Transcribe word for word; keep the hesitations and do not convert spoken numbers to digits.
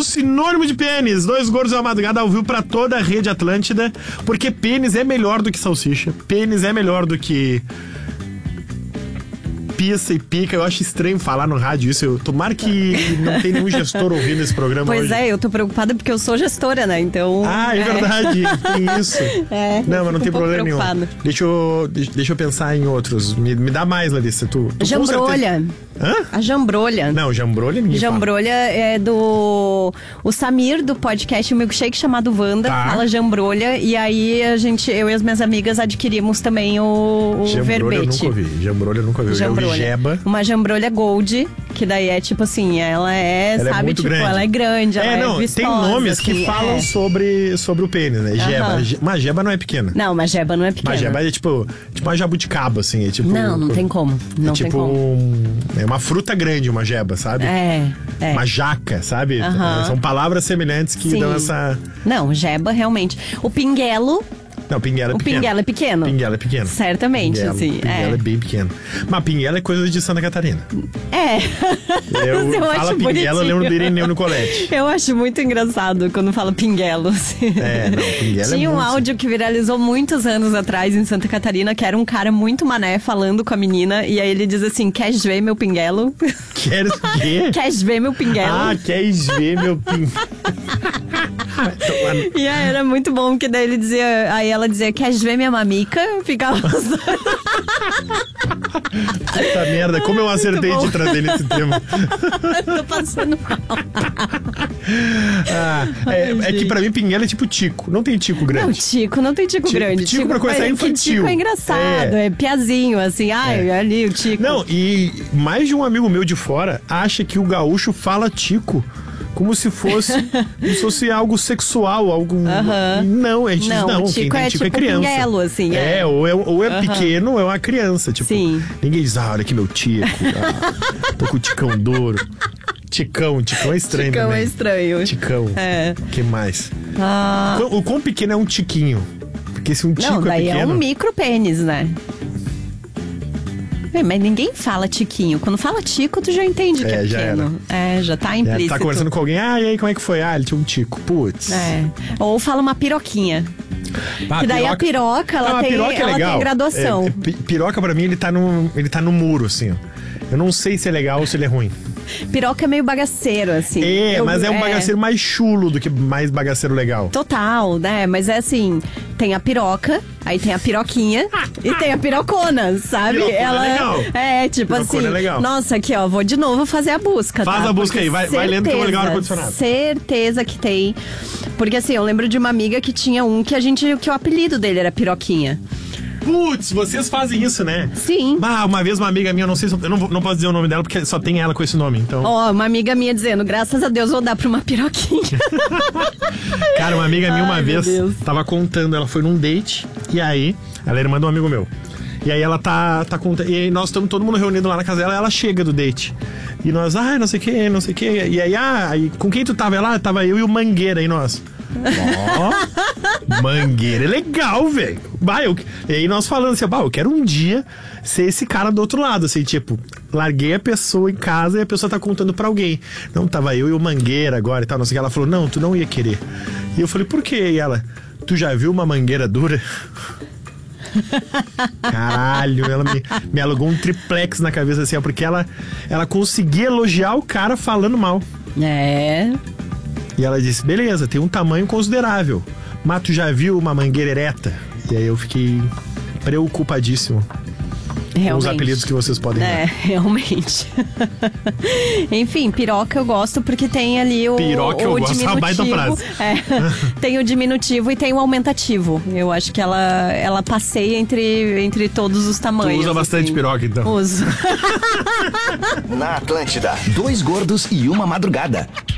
sinônimo de pênis. Dois gordos da madrugada ao vivo pra toda a rede Atlântida, porque pênis é melhor do que salsicha. Pênis é melhor do que pizza e pica. Eu acho estranho falar no rádio isso. Eu, tomara que não tem nenhum gestor ouvindo esse programa Pois hoje. é, eu tô preocupada porque eu sou gestora, né? Então... Ah, é, é. verdade. Tem isso. É, não, mas não tem um problema nenhum. Deixa eu, deixa eu pensar em outros. Me, me dá mais, Larissa. Tu, tu jambrolha. Hã? A jambrolha. Não, jambrolha ninguém Jambrolha fala. É do... O Samir, do podcast O Milkshake, chamado Wanda, tá. fala jambrolha. E aí, a gente, eu e as minhas amigas adquirimos também o, o jambrolha verbete. Eu nunca ouvi. Jambrolha eu nunca ouvi. Jambrolha. Eu ouvi jeba. Uma jambrolha gold, que daí é tipo assim, ela é, ela sabe, é muito tipo, grande. ela é grande, ela é, não, é vistosa, tem nomes assim, que falam é. sobre, sobre o pênis, né? Jeba. Uhum. Uma jeba não é pequena. Não, uma jeba não é pequena. Uma jeba é tipo, tipo uma jabuticaba, assim. É tipo, não, não tem como. Não é tipo tem como. Um, é uma fruta grande, uma jeba, sabe? É, é. Uma jaca, sabe? Uhum. São palavras semelhantes que Sim. dão essa... Não, jeba, realmente. O pinguelo... Não, pinguela é o pequeno. O pinguelo é pequeno? Pinguela é pequeno. Certamente, pinguela, assim. Pinguela é. é bem pequeno. Mas pinguela é coisa de Santa Catarina. É. Eu, eu fala pinguela, bonitinho. Eu lembro do Irineu no colete. Eu acho muito engraçado quando fala pinguelo. Assim. É, não, pinguela Tinha é um muito... áudio que viralizou muitos anos atrás em Santa Catarina, que era um cara muito mané falando com a menina, e aí ele diz assim, queres ver meu pinguelo? Queres o quê? Queres ver meu pinguelo? Ah, queres ver meu pinguelo? E aí era muito bom, porque daí ele dizia, aí ela dizia, queres ver minha mamica? Ficava os dois. Puta merda, como eu acertei de trazer nesse tema. Tô passando mal. Ah, é, Ai, é que pra mim pinguela é tipo tico. Não tem tico grande. Não, tico, não tem tico, tico grande. Tico, tico pra começar é infantil. Tico é engraçado, é, é piazinho, assim, ai, é. ali o tico. Não, e mais de um amigo meu de fora acha que o gaúcho fala tico como se fosse, como se fosse algo sexual, algo... Uh-huh. Não, a gente não, diz não, tico quem tem é tico tipo é criança. Pinguelo, assim, é. é, ou é, ou é uh-huh. pequeno ou é uma criança, tipo... Sim. Ninguém diz, ah, olha aqui meu tico, ah, tô com o ticão duro. Ticão, ticão é estranho Ticão também. é estranho. Ticão, é. O que mais? Ah. O, o quão pequeno é um tiquinho? Porque se um tico não, daí é pequeno... é um micro pênis, né? É, mas ninguém fala tiquinho. Quando fala tico, tu já entende que é, é pequeno. Já é, já tá implícito. É, tá conversando com alguém, ah, e aí, como é que foi? Ah, ele tinha um tico. Putz. É. Ou fala uma piroquinha. Ah, que daí piroca... a piroca, ela, não, tem, piroca é ela legal. tem graduação. É, piroca, pra mim, ele tá, no, ele tá no muro, assim, ó. Eu não sei se é legal ou se ele é ruim. Piroca é meio bagaceiro, assim. É, Eu, mas é um é... bagaceiro mais chulo do que mais bagaceiro legal. Total, né? Mas é assim, tem a piroca, aí tem a piroquinha e tem a pirocona, sabe? Pirocona ela é legal. É, tipo Pirocona assim, é legal. Nossa, aqui ó, vou de novo fazer a busca, Faz tá? a busca Porque aí, vai, certeza, vai lendo que eu vou ligar o ar-condicionado. Certeza que tem. Porque assim, eu lembro de uma amiga que tinha um que a gente, que o apelido dele era Piroquinha. Putz, vocês fazem isso, né? Sim. Ah, uma vez uma amiga minha, não sei se eu, eu não, vou, não posso dizer o nome dela porque só tem ela com esse nome, então. Ó, oh, uma amiga minha dizendo, graças a Deus vou dar pra uma piroquinha. Cara, uma amiga minha uma Ai, vez tava contando, ela foi num date e aí, ela era irmã de um amigo meu. E aí ela tá, tá contando, e aí nós estamos todo mundo reunido lá na casa dela, ela chega do date. E nós, ah, não sei o que, não sei o que. E aí, ah, aí, com quem tu tava lá? Tava eu e o Mangueira, aí nós. Ó, Mangueira é legal, velho. E aí nós falando assim, bah, eu quero um dia ser esse cara do outro lado, assim, tipo, larguei a pessoa em casa e a pessoa tá contando pra alguém. Não, tava eu e o Mangueira agora e tal, não sei o que. Ela falou, não, tu não ia querer. E eu falei, por quê? E ela, tu já viu uma mangueira dura? Caralho, ela me, me alugou um triplex na cabeça assim, ó, porque ela, ela conseguia elogiar o cara falando mal. É. E ela disse, beleza, tem um tamanho considerável, mas tu já viu uma mangueira ereta? E aí eu fiquei preocupadíssimo. Realmente. Com os apelidos que vocês podem É, dar. realmente. Enfim, piroca eu gosto porque tem ali o, piroca o eu gosto, diminutivo. é uma baita frase. É, tem o diminutivo e tem o aumentativo. Eu acho que ela, ela passeia entre, entre todos os tamanhos. Tu usa bastante assim. piroca, então? Uso. Na Atlântida, dois gordos e uma madrugada.